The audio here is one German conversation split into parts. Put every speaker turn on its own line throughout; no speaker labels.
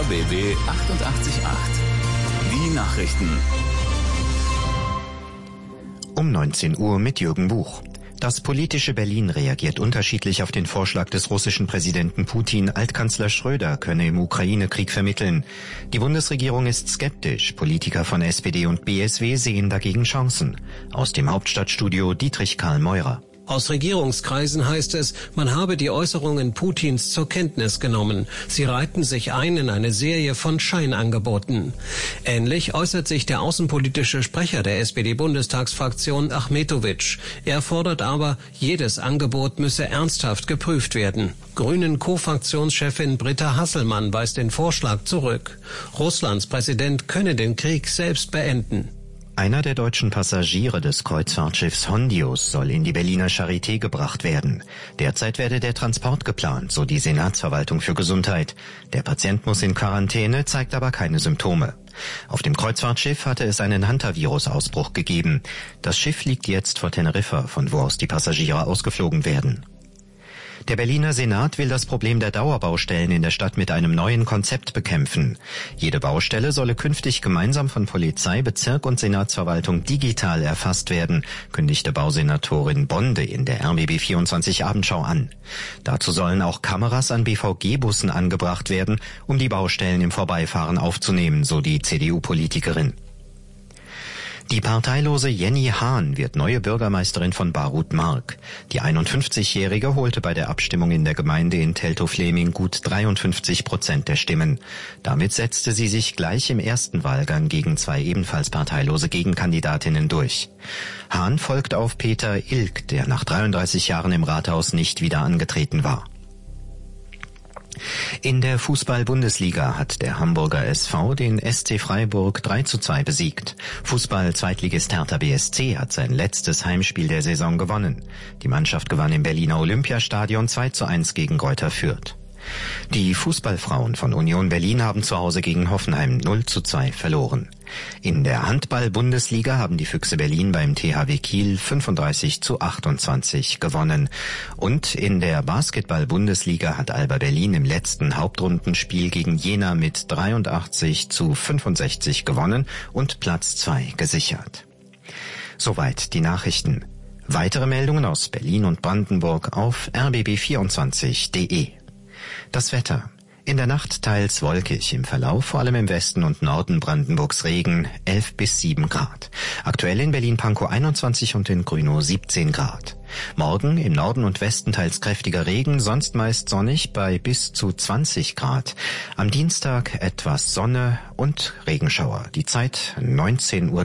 RBB 888. Die Nachrichten.
Um 19 Uhr mit Jürgen Buch. Das politische Berlin reagiert unterschiedlich auf den Vorschlag des russischen Präsidenten Putin, Altkanzler Schröder könne im Ukraine-Krieg vermitteln. Die Bundesregierung ist skeptisch. Politiker von SPD und BSW sehen dagegen Chancen. Aus dem Hauptstadtstudio Dietrich Karl Meurer.
Aus Regierungskreisen heißt es, man habe die Äußerungen Putins zur Kenntnis genommen. Sie reihten sich ein in eine Serie von Scheinangeboten. Ähnlich äußert sich der außenpolitische Sprecher der SPD-Bundestagsfraktion Achmetowitsch. Er fordert aber, jedes Angebot müsse ernsthaft geprüft werden. Grünen Co-Fraktionschefin Britta Hasselmann weist den Vorschlag zurück. Russlands Präsident könne den Krieg selbst beenden.
Einer der deutschen Passagiere des Kreuzfahrtschiffs Hondius soll in die Berliner Charité gebracht werden. Derzeit werde der Transport geplant, so die Senatsverwaltung für Gesundheit. Der Patient muss in Quarantäne, zeigt aber keine Symptome. Auf dem Kreuzfahrtschiff hatte es einen Hantavirus-Ausbruch gegeben. Das Schiff liegt jetzt vor Teneriffa, von wo aus die Passagiere ausgeflogen werden. Der Berliner Senat will das Problem der Dauerbaustellen in der Stadt mit einem neuen Konzept bekämpfen. Jede Baustelle solle künftig gemeinsam von Polizei, Bezirk und Senatsverwaltung digital erfasst werden, kündigte Bausenatorin Bonde in der RBB 24 Abendschau an. Dazu sollen auch Kameras an BVG-Bussen angebracht werden, um die Baustellen im Vorbeifahren aufzunehmen, so die CDU-Politikerin. Die parteilose Jenny Hahn wird neue Bürgermeisterin von Barut-Mark. Die 51-Jährige holte bei der Abstimmung in der Gemeinde in Teltow-Fleming gut 53% der Stimmen. Damit setzte sie sich gleich im ersten Wahlgang gegen zwei ebenfalls parteilose Gegenkandidatinnen durch. Hahn folgt auf Peter Ilk, der nach 33 Jahren im Rathaus nicht wieder angetreten war. In der Fußball-Bundesliga hat der Hamburger SV den SC Freiburg 3:2 besiegt. Fußball-Zweitligist Hertha BSC hat sein letztes Heimspiel der Saison gewonnen. Die Mannschaft gewann im Berliner Olympiastadion 2:1 gegen Greuther Fürth. Die Fußballfrauen von Union Berlin haben zu Hause gegen Hoffenheim 0:2 verloren. In der Handball-Bundesliga haben die Füchse Berlin beim THW Kiel 35:28 gewonnen. Und in der Basketball-Bundesliga hat Alba Berlin im letzten Hauptrundenspiel gegen Jena mit 83:65 gewonnen und Platz 2 gesichert. Soweit die Nachrichten. Weitere Meldungen aus Berlin und Brandenburg auf rbb24.de. Das Wetter. In der Nacht teils wolkig, im Verlauf vor allem im Westen und Norden Brandenburgs Regen, 11 bis 7 Grad. Aktuell in Berlin-Pankow 21 und in Grünow 17 Grad. Morgen im Norden und Westen teils kräftiger Regen, sonst meist sonnig bei bis zu 20 Grad. Am Dienstag etwas Sonne und Regenschauer. Die Zeit 19:03 Uhr.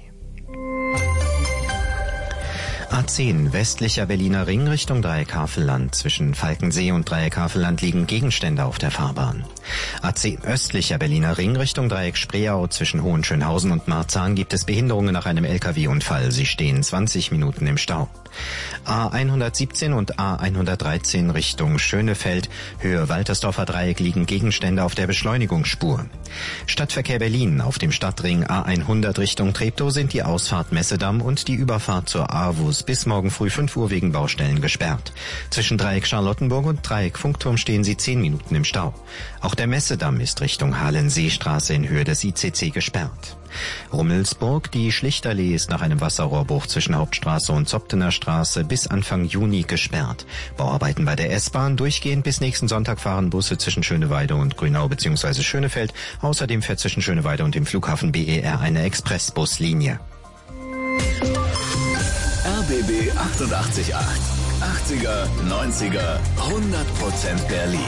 A10 westlicher Berliner Ring Richtung Dreieck Havelland. Zwischen Falkensee und Dreieck Havelland liegen Gegenstände auf der Fahrbahn. A10 östlicher Berliner Ring Richtung Dreieck Spreeau. Zwischen Hohenschönhausen und Marzahn gibt es Behinderungen nach einem LKW-Unfall. Sie stehen 20 Minuten im Stau. A117 und A113 Richtung Schönefeld, Höhe Waltersdorfer Dreieck liegen Gegenstände auf der Beschleunigungsspur. Stadtverkehr Berlin. Auf dem Stadtring A100 Richtung Treptow sind die Ausfahrt Messedamm und die Überfahrt zur AWUS bis morgen früh 5 Uhr wegen Baustellen gesperrt. Zwischen Dreieck Charlottenburg und Dreieck Funkturm stehen sie 10 Minuten im Stau. Auch der Messedamm ist Richtung Halenseestraße in Höhe des ICC gesperrt. Rummelsburg, die Schlichterallee ist nach einem Wasserrohrbruch zwischen Hauptstraße und Zoptener Straße bis Anfang Juni gesperrt. Bauarbeiten bei der S-Bahn. Durchgehend bis nächsten Sonntag fahren Busse zwischen Schöneweide und Grünau bzw. Schönefeld. Außerdem fährt zwischen Schöneweide und dem Flughafen BER eine Expressbuslinie.
RBB 888. 80er, 90er, 100% Berlin.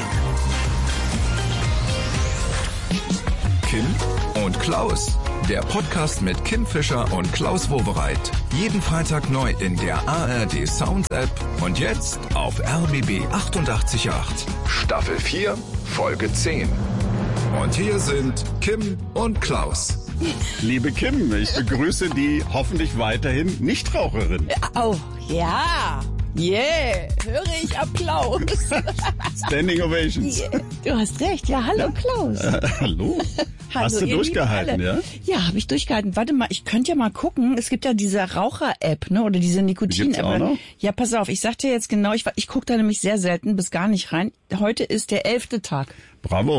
Kim und Klaus. Der Podcast mit Kim Fischer und Klaus Wowereit. Jeden Freitag neu in der ARD Sound App und jetzt auf RBB 888. Staffel 4, Folge 10. Und hier sind Kim und Klaus.
Liebe Kim, ich begrüße die hoffentlich weiterhin Nichtraucherin.
Oh, ja. Yeah, höre ich Applaus.
Standing Ovations.
Yeah. Du hast recht. Ja, hallo Klaus.
Hallo.
Hallo,
hast du durchgehalten, ja?
Ja, habe ich durchgehalten. Warte mal, ich könnte ja mal gucken. Es gibt ja diese Raucher-App, ne? Oder diese Nikotin-App. Ja, pass auf, ich sag dir jetzt genau, ich gucke da nämlich sehr selten bis gar nicht rein. Heute ist der 11. Tag.
Bravo.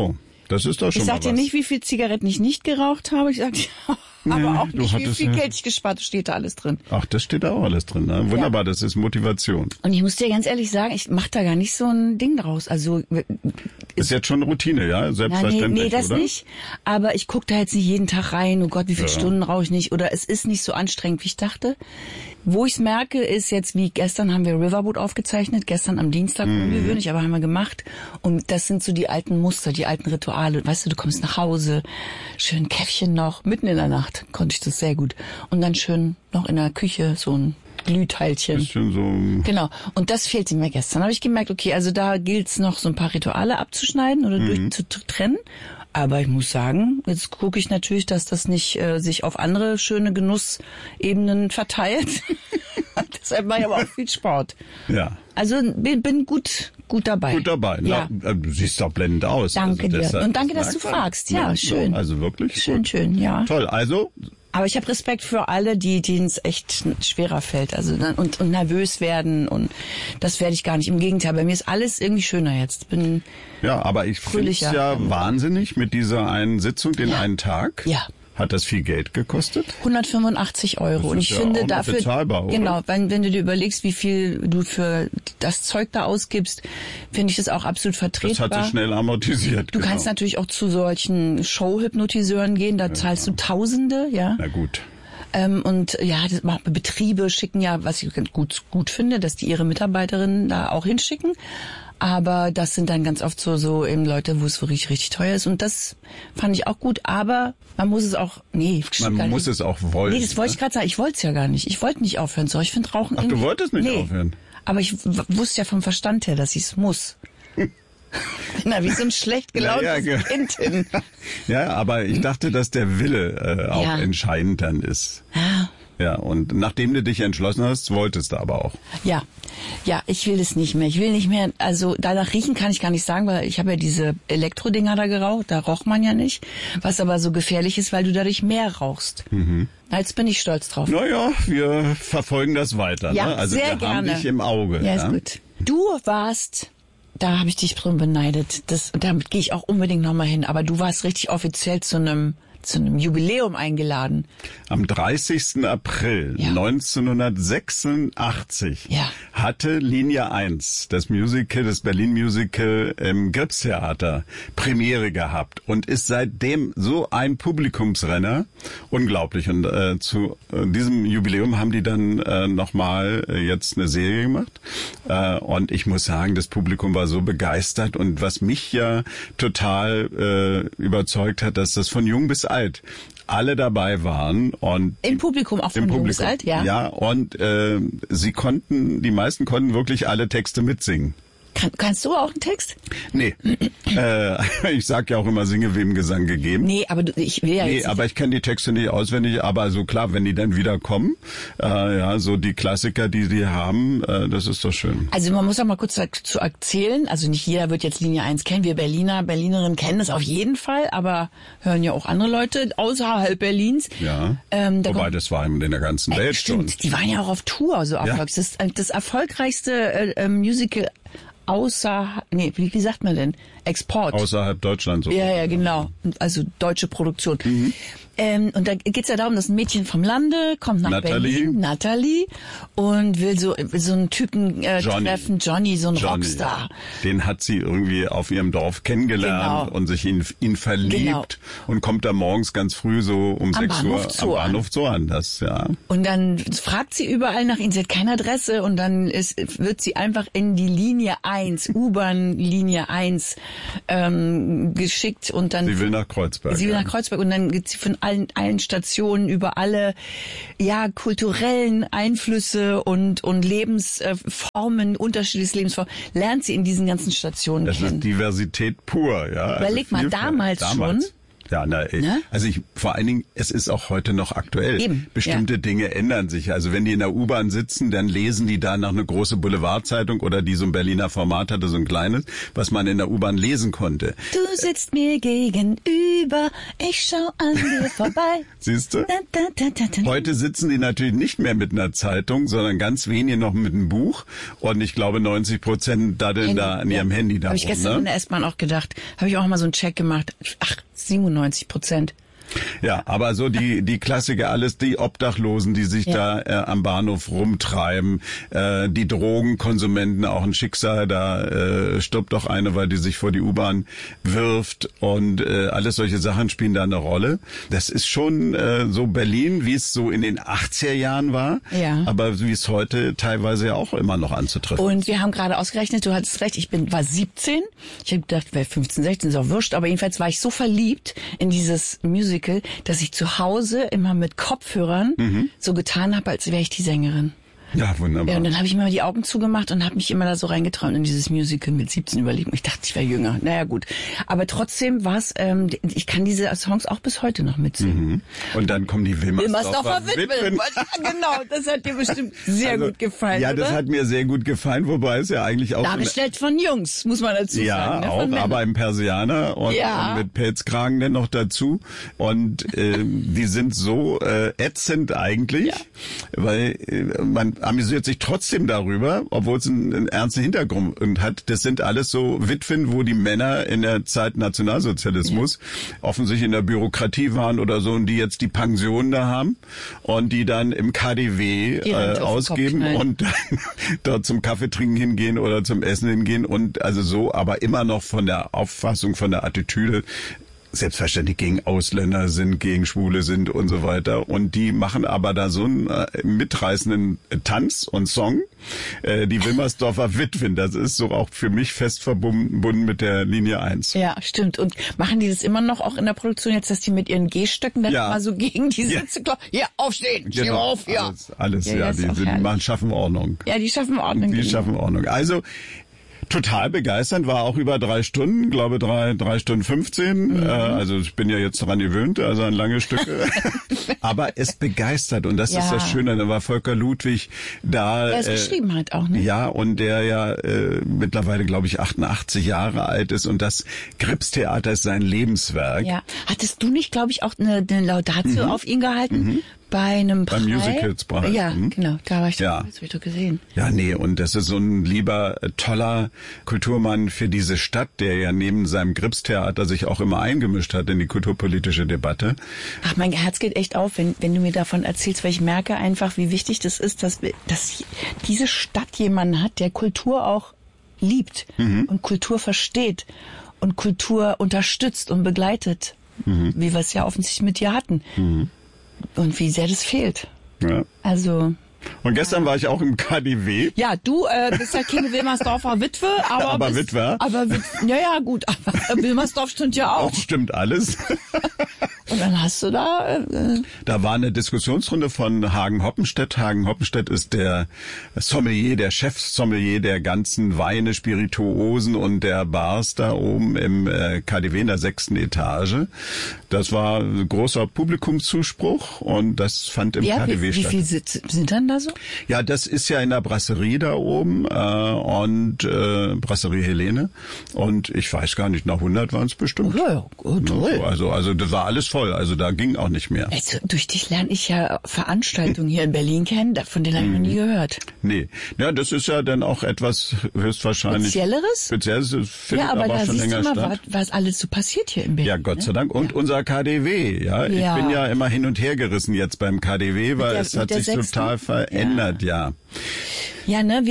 Das ist doch schon mal was.
Ich sag dir nicht, wie viel Zigaretten ich nicht geraucht habe. Ich sag dir aber auch nicht, wie viel Geld ich gespart habe. Steht da alles drin.
Ach, das steht da auch alles drin. Ne? Wunderbar, das ist Motivation.
Und ich muss dir ganz ehrlich sagen, ich mache da gar nicht so ein Ding draus. Also
ist jetzt schon Routine, ja? Selbstverständlich,
nee, das
oder?
nicht. Aber ich gucke da jetzt nicht jeden Tag rein. Oh Gott, wie viele Stunden rauche ich nicht? Oder es ist nicht so anstrengend, wie ich dachte. Wo ich es merke, ist jetzt, wie gestern haben wir Riverboat aufgezeichnet. Gestern am Dienstag, ungewöhnlich, aber haben wir gemacht. Und das sind so die alten Muster, die alten Rituale. Weißt du, du kommst nach Hause, schön Käffchen noch, mitten in der Nacht konnte ich das sehr gut. Und dann schön noch in der Küche so ein Glühteilchen.
Bisschen so.
Genau. Und das fehlte mir gestern. Habe ich gemerkt, okay, also da gilt's noch so ein paar Rituale abzuschneiden oder durchzutrennen. Aber ich muss sagen, jetzt gucke ich natürlich, dass das nicht sich auf andere schöne Genussebenen verteilt. Deshalb mache ich aber auch viel Sport.
Ja.
Also bin gut dabei.
Gut dabei.
Ja.
Na, du siehst doch blendend aus.
Danke
also
dir. Und danke, dass du fragst. Ja, schön.
Also wirklich
schön,
gut.
schön, ja.
Toll. Also
aber ich habe Respekt für alle, denen es echt schwerer fällt, also und nervös werden, und das werde ich gar nicht. Im Gegenteil, bei mir ist alles irgendwie schöner jetzt.
Ja, aber ich finde es ja wahnsinnig mit dieser einen Sitzung, den einen Tag.
Ja.
Hat das viel Geld gekostet?
185 €. Und ich finde dafür,
bezahlbar, oder?
Genau, wenn du dir überlegst, wie viel du für das Zeug da ausgibst, finde ich das auch absolut vertretbar.
Das hat sich schnell amortisiert.
Du kannst natürlich auch zu solchen Showhypnotiseuren gehen, da zahlst du Tausende, ja.
Na gut.
Und ja, Betriebe schicken ja, was ich gut finde, dass die ihre Mitarbeiterinnen da auch hinschicken. Aber das sind dann ganz oft so eben Leute, wo es wirklich richtig teuer ist. Und das fand ich auch gut. Aber man muss es auch,
man muss es auch wollen.
Nee, das wollte ich gerade sagen. Ich wollte es ja gar nicht. Ich wollte nicht aufhören. So, ich finde Rauchen.
Ach, du wolltest nicht aufhören?
Aber ich wusste ja vom Verstand her, dass ich es muss. Na, wie so ein schlecht gelauntes Kind.
Ja, aber ich dachte, dass der Wille auch entscheidend dann ist. Ja, und nachdem du dich entschlossen hast, wolltest du aber auch.
Ja, ich will es nicht mehr. Ich will nicht mehr, also danach riechen kann ich gar nicht sagen, weil ich habe ja diese Elektrodinger da geraucht, da roch man ja nicht. Was aber so gefährlich ist, weil du dadurch mehr rauchst. Jetzt bin ich stolz drauf.
Naja, wir verfolgen das weiter.
Ja,
ne? Also
sehr
wir
gerne.
haben dich im Auge.
Ja, ist gut. Du warst... Da habe ich dich drum beneidet. Damit gehe ich auch unbedingt nochmal hin. Aber du warst richtig offiziell zu einem Jubiläum eingeladen.
Am 30. April 1986 hatte Linie 1, das Berlin Musical im Gripstheater, Premiere gehabt und ist seitdem so ein Publikumsrenner. Unglaublich. Und zu diesem Jubiläum haben die dann nochmal jetzt eine Serie gemacht. Und ich muss sagen, das Publikum war so begeistert. Und was mich ja total überzeugt hat, dass das von jung bis alt alle dabei waren und
im Publikum auch von jung bis alt, ja.
Ja, und die meisten konnten wirklich alle Texte mitsingen.
Kannst du auch einen Text?
Nee. Ich sag ja auch immer, singe wem Gesang gegeben.
Nee, aber ich will ja jetzt
aber ich kenne die Texte nicht auswendig, aber so klar, wenn die dann wieder kommen, so die Klassiker, die haben, das ist doch schön.
Also man muss auch mal kurz dazu erzählen, also nicht jeder wird jetzt Linie 1 kennen, wir Berlinerinnen kennen das auf jeden Fall, aber hören ja auch andere Leute außerhalb Berlins.
Ja, wobei das war in der ganzen Welt
stimmt,
schon.
Die waren ja auch auf Tour, so erfolgreich. Das ist das erfolgreichste Musical wie sagt man denn? Export.
Außerhalb Deutschlands.
Ja, genau. Also deutsche Produktion. Und da geht's ja darum, dass ein Mädchen vom Lande kommt nach Berlin, Natalie, und will so einen Typen treffen, Johnny, so ein Rockstar.
Den hat sie irgendwie auf ihrem Dorf kennengelernt und sich in ihn verliebt und kommt da morgens ganz früh so um 6 Uhr am Bahnhof so an.
Und dann fragt sie überall nach ihm, sie hat keine Adresse, und dann wird sie einfach in die Linie 1, U-Bahn-Linie 1 geschickt, und dann...
Sie will nach Kreuzberg.
Und dann geht sie von allen Stationen über alle kulturellen Einflüsse und Lebensformen, unterschiedliche Lebensformen, lernt sie in diesen ganzen Stationen kennen.
Das ist Diversität pur, ja.
Überleg mal, damals schon,
Ja,
Ne?
also vor allen Dingen, es ist auch heute noch aktuell.
Eben,
Bestimmte Dinge ändern sich. Also wenn die in der U-Bahn sitzen, dann lesen die da noch eine große Boulevardzeitung oder die so ein Berliner Format hatte, so ein kleines, was man in der U-Bahn lesen konnte.
Du sitzt mir gegenüber, ich schau an dir vorbei.
Siehst du? Heute sitzen die natürlich nicht mehr mit einer Zeitung, sondern ganz wenige noch mit einem Buch. Und ich glaube 90% daddeln da an ihrem Handy da
Habe ich
rum,
gestern in der S-Bahn auch gedacht. Habe ich auch mal so einen Check gemacht. Ach, 97%.
Ja, aber so die Klassiker, alles die Obdachlosen, die sich da am Bahnhof rumtreiben, die Drogenkonsumenten, auch ein Schicksal, da stirbt doch eine, weil die sich vor die U-Bahn wirft und alles solche Sachen spielen da eine Rolle. Das ist schon so Berlin, wie es so in den 80er Jahren war, aber wie es heute teilweise ja auch immer noch anzutreffen.
Und wir haben gerade ausgerechnet, du hattest recht, war 17. Ich habe gedacht, 15, 16 ist auch wurscht, aber jedenfalls war ich so verliebt in dieses Musical, dass ich zu Hause immer mit Kopfhörern so getan habe, als wäre ich die Sängerin.
Ja, wunderbar.
Ja, und dann habe ich mir die Augen zugemacht und habe mich immer da so reingetraut in dieses Musical mit 17 überlegt. Ich dachte, ich wäre jünger. Naja, gut. Aber trotzdem war es, ich kann diese Songs auch bis heute noch mitsingen.
Und dann kommen die Wilmersdorfer Witwen.
Genau, das hat dir bestimmt sehr gut gefallen,
Ja, das
oder?
hat mir sehr gut gefallen, wobei es ja eigentlich auch...
Dargestellt von Jungs, muss man dazu sagen.
Ja,
Ne?
auch, aber im Persianer und mit Pelzkragen dann noch dazu. Und die sind so ätzend eigentlich, weil man amüsiert sich trotzdem darüber, obwohl es einen ernsten Hintergrund hat. Das sind alles so Witwen, wo die Männer in der Zeit Nationalsozialismus offensichtlich in der Bürokratie waren oder so und die jetzt die Pension da haben und die dann im KDW ausgeben und dann dort zum Kaffeetrinken hingehen oder zum Essen hingehen und also so, aber immer noch von der Auffassung, von der Attitüde selbstverständlich gegen Ausländer sind, gegen Schwule sind und so weiter. Und die machen aber da so einen mitreißenden Tanz und Song. Die Wilmersdorfer Witwen, das ist so auch für mich fest verbunden mit der Linie 1.
Ja, stimmt. Und machen die das immer noch auch in der Produktion jetzt, dass die mit ihren Gehstöcken dann mal so gegen die Sitze klopfen? Ja, aufstehen, steh auf,
Alles, die schaffen Ordnung.
Ja, die schaffen Ordnung.
Die schaffen Ordnung. Also, total begeisternd, war auch über 3 Stunden, glaube 3 Stunden 15. Also ich bin ja jetzt daran gewöhnt, also an lange Stücke. Aber es begeistert und das ist das Schöne. Da war Volker Ludwig da.
Der es geschrieben hat auch, ne?
Ja, und der ja mittlerweile, glaube ich, 88 Jahre alt ist und das Gripstheater ist sein Lebenswerk.
Ja. Hattest du nicht, glaube ich, auch eine Laudatio auf ihn gehalten? Bei einem Preis?
Beim Musicalspreis.
Ja, genau, da war ich das habe ich doch gesehen.
Ja, nee, und das ist so ein lieber, toller Kulturmann für diese Stadt, der ja neben seinem Gripstheater sich auch immer eingemischt hat in die kulturpolitische Debatte.
Ach, mein Herz geht echt auf, wenn du mir davon erzählst, weil ich merke einfach, wie wichtig das ist, dass diese Stadt jemanden hat, der Kultur auch liebt und Kultur versteht und Kultur unterstützt und begleitet, wie wir es ja offensichtlich mit dir hatten. Und wie sehr das fehlt. Ja. Also.
Und gestern war ich auch im KDW.
Ja, du bist ja keine Wilmersdorfer Witwe, aber
Witwer.
Aber ja gut, aber Wilmersdorf stimmt ja auch.
Das stimmt alles.
Und dann hast du da...
Da war eine Diskussionsrunde von Hagen Hoppenstedt. Hagen Hoppenstedt ist der Sommelier, der Chefsommelier der ganzen Weine, Spirituosen und der Bars da oben im KDW in der 6. Etage. Das war ein großer Publikumszuspruch und das fand im KDW statt.
Wie viel sind dann da so?
Ja, das ist ja in der Brasserie da oben und Brasserie Helene und ich weiß gar nicht, nach 100 waren es bestimmt.
Ja, toll.
Also das war alles voll, also da ging auch nicht mehr.
Also, durch dich lerne ich ja Veranstaltungen hier in Berlin kennen, von denen habe ich noch nie gehört.
Nee, ja, das ist ja dann auch etwas höchstwahrscheinlich... Spezielleres, das findet
aber
da
schon
länger statt.
Was alles so passiert hier in Berlin.
Ja, Gott sei Dank. Und unser KDW, ja. Ich bin ja immer hin und her gerissen jetzt beim KDW, weil es hat sich total verändert, ja.
Ja, ne,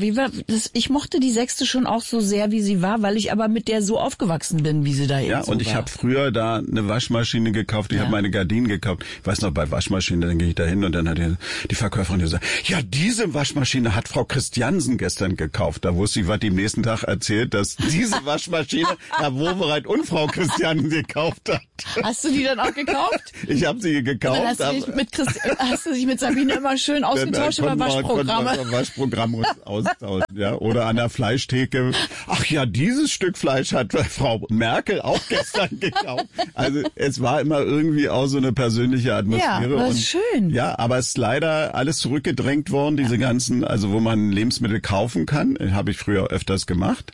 ich mochte die 6. schon auch so sehr, wie sie war, weil ich aber mit der so aufgewachsen bin, wie sie da eben so war.
Ja, und ich habe früher da eine Waschmaschine gekauft, ich habe meine Gardinen gekauft. Ich weiß noch, bei Waschmaschinen, dann gehe ich da hin und dann hat die Verkäuferin gesagt, ja, diese Waschmaschine hat Frau Christiansen gestern gekauft. Da wusste ich, was die am nächsten Tag erzählt, dass diese Waschmaschine Herr Wowereit und Frau Christiansen gekauft hat.
Hast du die dann auch gekauft?
Ich habe sie gekauft.
Und dann hast du dich mit Sabine immer schön ausgetauscht über Waschprogramme.
Autogramm austauschen, ja, oder an der Fleischtheke. Ach ja, dieses Stück Fleisch hat Frau Merkel auch gestern gekauft. Also es war immer irgendwie auch so eine persönliche Atmosphäre.
Ja, das ist schön.
Ja, aber es ist leider alles zurückgedrängt worden, diese ganzen, also wo man Lebensmittel kaufen kann, habe ich früher öfters gemacht,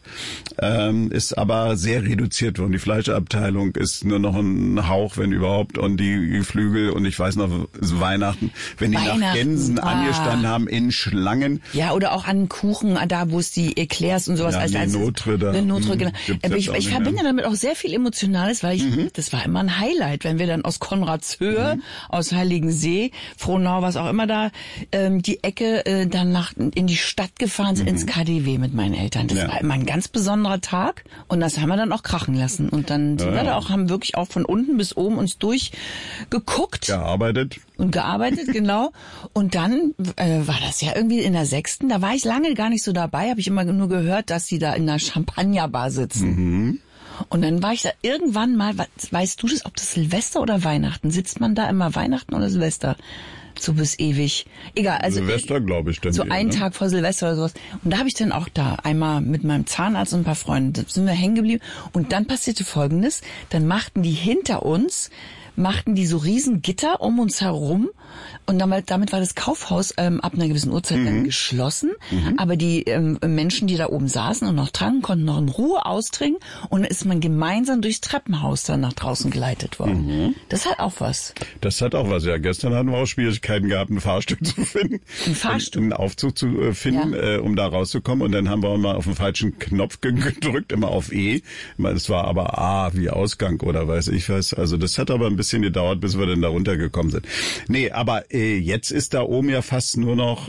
ist aber sehr reduziert worden. Die Fleischabteilung ist nur noch ein Hauch, wenn überhaupt, und die Geflügel, und ich weiß noch, Weihnachten, wenn die nach Gänsen angestanden haben in Schlangen.
Ja, oder auch an Kuchen, da wo es die Eclairs und sowas.
Ja, Lenotre da.
Lenotre, genau. Aber ich verbinde damit auch sehr viel Emotionales, weil das war immer ein Highlight, wenn wir dann aus Konradshöhe, aus Heiligensee, Frohnau, was auch immer da, die Ecke dann in die Stadt gefahren sind, ins KDW mit meinen Eltern. Das war immer ein ganz besonderer Tag, und das haben wir dann auch krachen lassen. Und dann sind wir da auch, haben wirklich auch von unten bis oben uns durchgeguckt.
Gearbeitet, genau. Und dann war das ja irgendwie in der 6. Da war ich lange gar nicht so dabei, habe ich immer nur gehört, dass die da in der Champagnerbar sitzen. Und dann war ich da irgendwann mal, weißt du das, ob das Silvester oder Weihnachten? Sitzt man da immer Weihnachten oder Silvester? So bis ewig. Egal, also Silvester, glaube ich.
So einen Tag vor Silvester oder sowas. Und da habe ich dann auch da einmal mit meinem Zahnarzt und ein paar Freunden, da sind wir hängen geblieben. Und dann passierte Folgendes, dann machten die hinter uns, so riesen Gitter um uns herum, und damit war das Kaufhaus ab einer gewissen Uhrzeit dann geschlossen. Aber die Menschen, die da oben saßen und noch tranken, konnten noch in Ruhe austrinken, und dann ist man gemeinsam durchs Treppenhaus dann nach draußen geleitet worden. Das hat auch was.
Das hat auch was, ja. Gestern hatten wir auch Schwierigkeiten gehabt, ein Fahrstuhl zu finden.
Ein Fahrstuhl?
Einen Aufzug zu finden, um da rauszukommen. Und dann haben wir mal auf den falschen Knopf gedrückt, immer auf E. Es war aber A wie Ausgang oder weiß ich was. Also das hat aber ein bisschen gedauert, bis wir dann da runtergekommen sind. Nee, aber jetzt ist da oben ja fast nur noch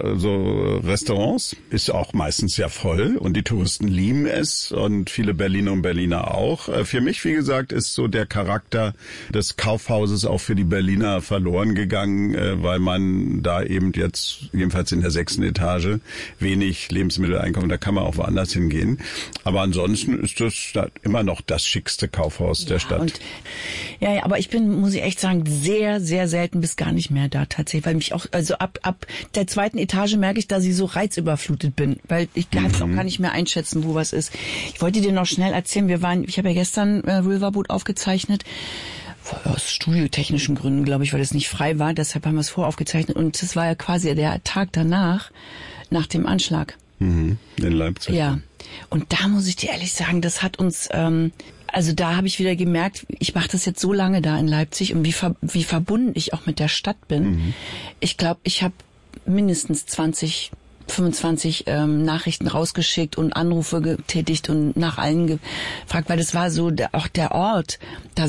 so Restaurants. Ist auch meistens ja voll, und die Touristen lieben es, und viele Berliner und Berliner auch. Für mich, wie gesagt, ist so der Charakter des Kaufhauses auch für die Berliner verloren gegangen, weil man da eben jetzt, jedenfalls in der 6. Etage, wenig Lebensmittel einkauft. Da kann man auch woanders hingehen. Aber ansonsten ist das immer noch das schickste Kaufhaus der Stadt.
Ja, aber ich bin, muss ich echt sagen, sehr, sehr selten bis gar nicht mehr da tatsächlich, weil mich auch, also ab der 2. Etage merke ich, dass ich so reizüberflutet bin, weil ich kann es auch gar nicht mehr einschätzen, wo was ist. Ich wollte dir noch schnell erzählen, ich habe ja gestern Riverboat aufgezeichnet, aus studiotechnischen Gründen, glaube ich, weil es nicht frei war, deshalb haben wir es voraufgezeichnet, und das war ja quasi der Tag danach, nach dem Anschlag.
In Leipzig.
Ja, und da muss ich dir ehrlich sagen, das hat uns... Also da habe ich wieder gemerkt, ich mache das jetzt so lange da in Leipzig, und wie verbunden ich auch mit der Stadt bin. Ich glaube, ich habe mindestens 25 Nachrichten rausgeschickt und Anrufe getätigt und nach allen gefragt, weil das war so auch der Ort. Da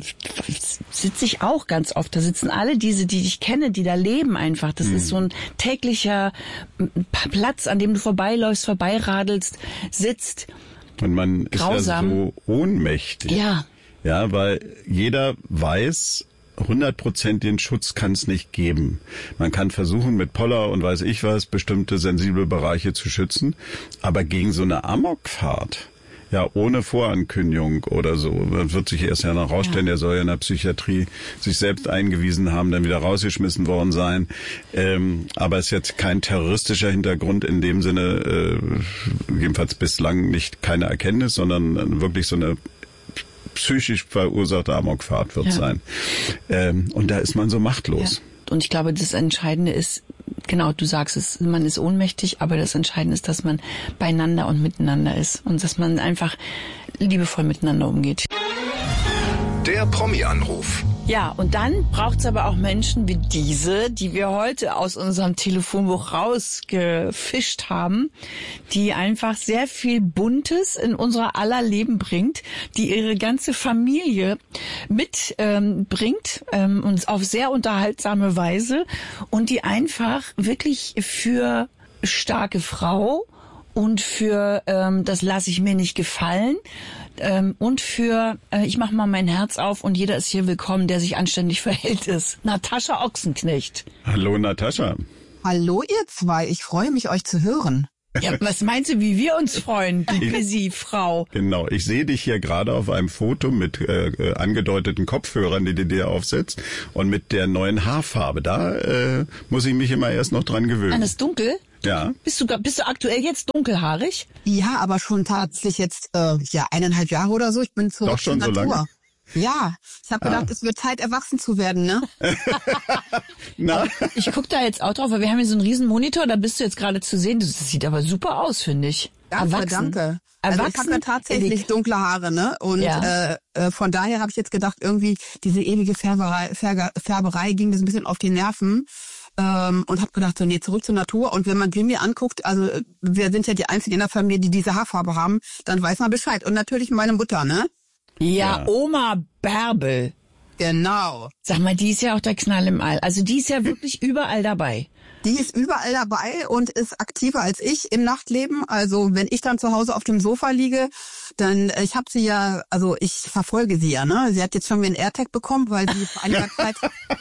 sitze ich auch ganz oft. Da sitzen alle die ich kenne, die da leben einfach. Das ist so ein täglicher Platz, an dem du vorbeiläufst, vorbeiradelst, sitzt.
Und man ist ja so ohnmächtig.
Ja.
Ja, weil jeder weiß, 100% den Schutz kann es nicht geben. Man kann versuchen, mit Poller und weiß ich was, bestimmte sensible Bereiche zu schützen. Aber gegen so eine Amokfahrt, ja, ohne Vorankündigung oder so, wird sich erst ja noch rausstellen, der soll ja in der Psychiatrie sich selbst eingewiesen haben, dann wieder rausgeschmissen worden sein. Aber es ist jetzt kein terroristischer Hintergrund in dem Sinne, jedenfalls bislang nicht keine Erkenntnis, sondern wirklich so eine psychisch verursachte Amokfahrt wird sein. Und da ist man so machtlos.
Ja. Und ich glaube, das Entscheidende ist, genau, du sagst es, man ist ohnmächtig, aber das Entscheidende ist, dass man beieinander und miteinander ist und dass man einfach liebevoll miteinander umgeht.
Der Promi-Anruf.
Ja, und dann braucht's aber auch Menschen wie diese, die wir heute aus unserem Telefonbuch rausgefischt haben, die einfach sehr viel Buntes in unser aller Leben bringt, die ihre ganze Familie mitbringt, uns auf sehr unterhaltsame Weise, und die einfach wirklich für starke Frau und für das lasse ich mir nicht gefallen, und für ich mach mal mein Herz auf und jeder ist hier willkommen, der sich anständig verhält, ist Natascha Ochsenknecht.
Hallo Natascha.
Hallo ihr zwei, ich freue mich, euch zu hören.
Ja, was meinst du, wie wir uns freuen, die busy Frau?
Genau, ich sehe dich hier gerade auf einem Foto mit angedeuteten Kopfhörern, die du dir aufsetzt, und mit der neuen Haarfarbe. Da muss ich mich immer erst noch dran gewöhnen.
An das Dunkel?
Ja.
Bist du aktuell jetzt dunkelhaarig?
Ja, aber schon tatsächlich jetzt 1,5 Jahre oder so. Ich bin zurück
Doch schon
zur
so
Natur.
lange?
Ja, ich habe gedacht, es wird Zeit, erwachsen zu werden, ne?
Na?
Ich guck da jetzt auch drauf, weil wir haben hier so einen riesen Monitor, da bist du jetzt gerade zu sehen. Das sieht aber super aus, finde ich.
Danke. Also ich habe ja tatsächlich dunkle Haare, ne? Und von daher habe ich jetzt gedacht, irgendwie diese ewige Färberei ging das ein bisschen auf die Nerven. Und habe gedacht, so, nee, zurück zur Natur. Und wenn man Jimmy anguckt, also wir sind ja die Einzigen in der Familie, die diese Haarfarbe haben, dann weiß man Bescheid. Und natürlich meine Mutter, ne?
Ja, Oma Bärbel.
Genau.
Sag mal, die ist ja auch der Knall im All. Also die ist ja wirklich überall dabei.
Die ist überall dabei und ist aktiver als ich im Nachtleben. Also wenn ich dann zu Hause auf dem Sofa liege, dann, ich habe sie ja, also ich verfolge sie ja, ne? Sie hat jetzt schon wieder einen AirTag bekommen, weil sie vor einiger Zeit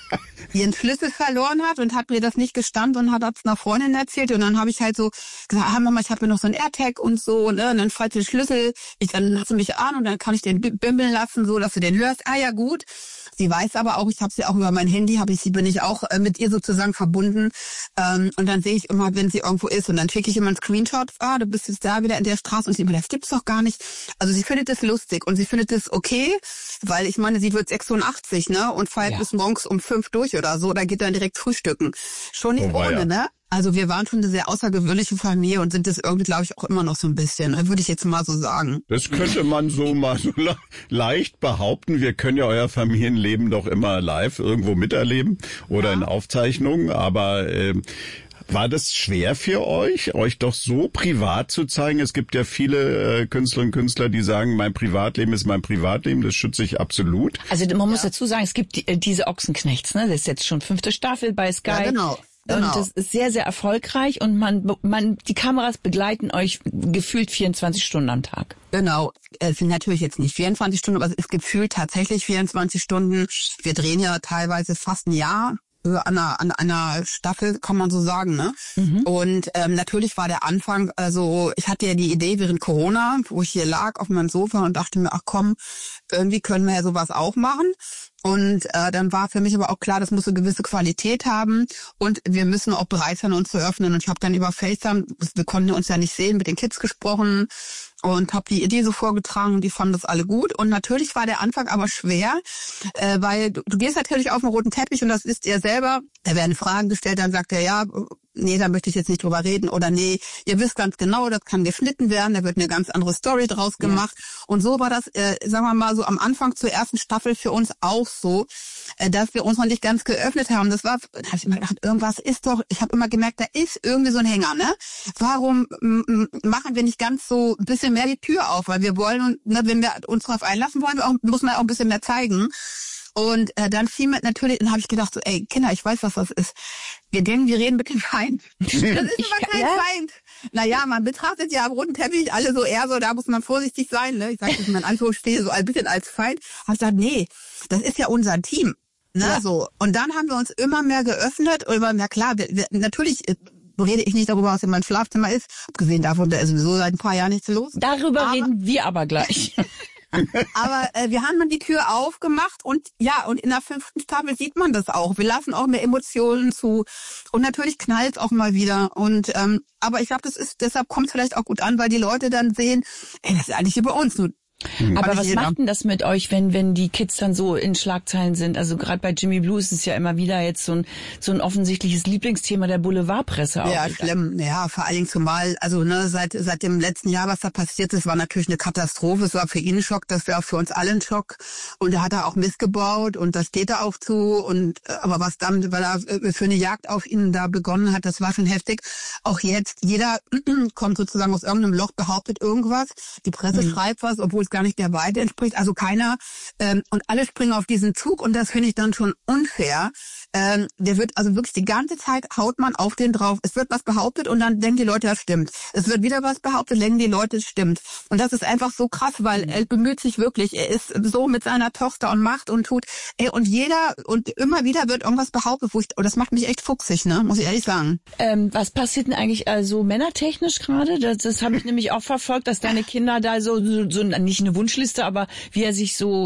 ihren Schlüssel verloren hat und hat mir das nicht gestanden und hat das einer Freundin erzählt. Und dann habe ich halt so gesagt, Mama, ich habe hier noch so einen AirTag und so, ne? Und dann falls den Schlüssel, dann lass du mich an und dann kann ich den bimmeln lassen, so dass du den hörst. Ah ja, gut. Sie weiß aber auch, ich habe sie auch über mein Handy, bin ich auch mit ihr sozusagen verbunden. Und dann sehe ich immer, wenn sie irgendwo ist und dann schicke ich immer einen Screenshot, du bist jetzt da wieder in der Straße und sie immer, das gibt's doch gar nicht. Also sie findet das lustig und sie findet das okay, weil ich meine, sie wird 86, ne? Und feiert bis morgens um 5 durch oder so, da geht dann direkt frühstücken. Schon nicht ohne, ne? Also wir waren schon eine sehr außergewöhnliche Familie und sind das irgendwie, glaube ich, auch immer noch so ein bisschen, würde ich jetzt mal so sagen.
Das könnte man so mal so leicht behaupten. Wir können ja euer Familienleben doch immer live irgendwo miterleben oder in Aufzeichnungen. Aber war das schwer für euch doch so privat zu zeigen? Es gibt ja viele Künstlerinnen und Künstler, die sagen, mein Privatleben ist mein Privatleben, das schütze ich absolut.
Also man muss dazu sagen, es gibt diese Ochsenknechts, ne? Das ist jetzt schon 5. Staffel bei Sky.
Ja, genau.
Und das ist sehr, sehr erfolgreich und die Kameras begleiten euch gefühlt 24 Stunden am Tag.
Genau. Es sind natürlich jetzt nicht 24 Stunden, aber es ist gefühlt tatsächlich 24 Stunden. Wir drehen ja teilweise fast ein Jahr an einer Staffel, kann man so sagen, ne? Und natürlich war der Anfang, also ich hatte ja die Idee während Corona, wo ich hier lag auf meinem Sofa und dachte mir, ach komm, irgendwie können wir ja sowas auch machen. Und dann war für mich aber auch klar, das muss eine gewisse Qualität haben und wir müssen auch bereit sein, uns zu öffnen. Und ich habe dann über FaceTime, wir konnten uns ja nicht sehen, mit den Kids gesprochen und habe die Idee so vorgetragen und die fanden das alle gut. Und natürlich war der Anfang aber schwer, weil du gehst natürlich auf den roten Teppich und das wisst ihr selber. Da werden Fragen gestellt, dann sagt er, ja, nee, da möchte ich jetzt nicht drüber reden oder nee, ihr wisst ganz genau, das kann geschnitten werden, da wird eine ganz andere Story draus gemacht. Und so war das, sagen wir mal so am Anfang zur ersten Staffel für uns auch so, dass wir uns noch nicht ganz geöffnet haben. Das war, da habe ich immer gedacht, irgendwas ist doch, ich habe immer gemerkt, da ist irgendwie so ein Hänger, ne? Warum machen wir nicht ganz so ein bisschen mehr die Tür auf? Weil wir wollen, ne, wenn wir uns darauf einlassen wollen, muss man auch ein bisschen mehr zeigen. Und dann fiel mir natürlich, dann habe ich gedacht, so, ey, Kinder, ich weiß, was das ist. Wir denken, wir reden mit dem Feind. Das ist aber kein Feind. Naja, man betrachtet ja am roten Teppich alle so eher so, da muss man vorsichtig sein, ne? Ich sage das in Anführungsstrichen so ein bisschen als Feind. Hab gesagt, nee, das ist ja unser Team. Ne, so. Und dann haben wir uns immer mehr geöffnet und immer mehr klar, natürlich rede ich nicht darüber, was in meinem Schlafzimmer ist. Abgesehen davon, da ist sowieso seit ein paar Jahren nichts los.
Darüber reden wir aber gleich.
Aber wir haben dann die Tür aufgemacht und ja, und in der 5. Staffel sieht man das auch. Wir lassen auch mehr Emotionen zu und natürlich knallt es auch mal wieder. Und aber ich glaube, deshalb kommt es vielleicht auch gut an, weil die Leute dann sehen, ey, das ist eigentlich über uns. Nur
aber was macht denn das mit euch, wenn die Kids dann so in Schlagzeilen sind? Also gerade bei Jimmy Blue ist es ja immer wieder jetzt so ein offensichtliches Lieblingsthema der Boulevardpresse auch.
Ja, schlimm. Ja, vor allen Dingen zumal, also ne, seit dem letzten Jahr, was da passiert ist, war natürlich eine Katastrophe. Es war für ihn ein Schock, das wäre auch für uns alle ein Schock. Und er hat da auch Mist gebaut und das steht da auch zu. Und aber was dann, weil er für eine Jagd auf ihn da begonnen hat, das war schon heftig. Auch jetzt, jeder kommt sozusagen aus irgendeinem Loch, behauptet irgendwas. Die Presse schreibt was, obwohl es gar nicht der Wahrheit entspricht. Also keiner und alle springen auf diesen Zug und das finde ich dann schon unfair. Der wird also wirklich die ganze Zeit haut man auf den drauf. Es wird was behauptet und dann denken die Leute, das stimmt. Es wird wieder was behauptet, denken die Leute, es stimmt. Und das ist einfach so krass, weil er bemüht sich wirklich. Er ist so mit seiner Tochter und macht und tut. Und immer wieder wird irgendwas behauptet, das macht mich echt fuchsig, ne? Muss ich ehrlich sagen.
Was passiert denn eigentlich also männertechnisch gerade? Das habe ich nämlich auch verfolgt, dass deine Kinder da so nicht eine Wunschliste, aber wie er